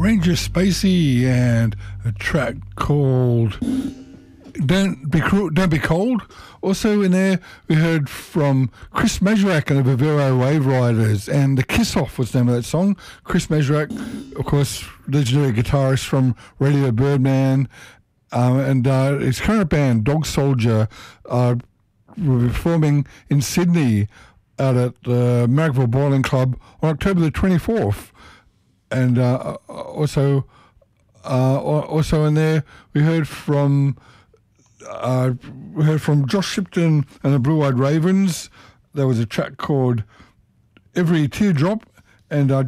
Ranger Spacey and a track called Don't Be Cold. Also in there, we heard from Chris Mazurak and the Vivero Wave Riders, and The Kiss Off was the name of that song. Chris Mazurak, of course, legendary guitarist from Radio Birdman, and his current band, Dog Soldier, will be performing in Sydney out at the Marrickville Boiling Club on October the 24th. And also in there, we heard from Josh Shipton and the Blue Eyed Ravens. There was a track called Every Teardrop, and